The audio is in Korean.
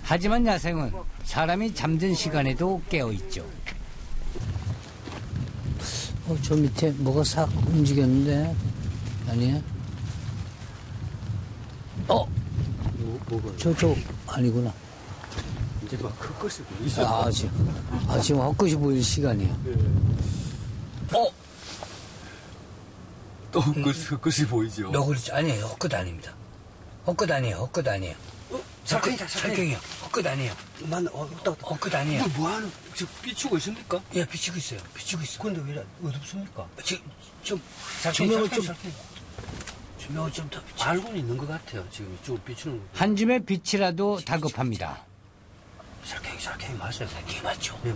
하지만 야생은 사람이 잠든 시간에도 깨어있죠. 저 밑에 뭐가 싹 움직였는데? 아니야? 뭐가? 저 아니구나. 이제 막 헛것이 보이죠? 지금 헛것이 보일 시간이야. 또 헛것이 보이죠? 너구리, 아니에요. 헛것 아닙니다. 헛것 아니에요. 살쾡이요. 헛것 아니에요. 헛것 아니에요. 이거 뭐하는, 지금 비추고 있습니까? 예, 비치고 있어요. 근데 왜 어둡습니까? 좀, 조명을 조명을 좀 더 비치. 알고는 있는 것 같아요. 지금 이쪽 비추는 거. 한 줌의 빛이라도 다급합니다. 살쾡이 맞아요. 살쾡이 맞죠? 네,